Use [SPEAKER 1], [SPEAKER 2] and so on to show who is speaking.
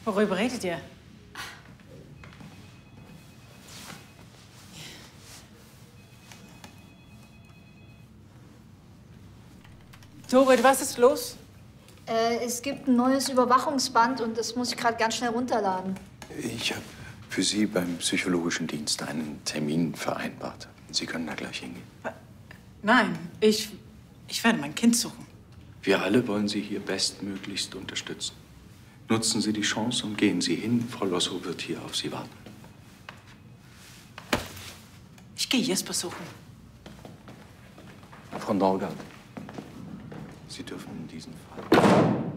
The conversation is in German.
[SPEAKER 1] Worüber redet ihr? Dorit, was ist los?
[SPEAKER 2] Es gibt ein neues Überwachungsband und das muss ich gerade ganz schnell runterladen.
[SPEAKER 3] Ich habe für Sie beim psychologischen Dienst einen Termin vereinbart. Sie können da gleich hingehen.
[SPEAKER 1] Nein, ich werde mein Kind suchen.
[SPEAKER 3] Wir alle wollen Sie hier bestmöglichst unterstützen. Nutzen Sie die Chance und gehen Sie hin. Frau Lossow wird hier auf Sie warten.
[SPEAKER 1] Ich gehe Jesper suchen.
[SPEAKER 3] Frau Norgard, Sie dürfen in diesem Fall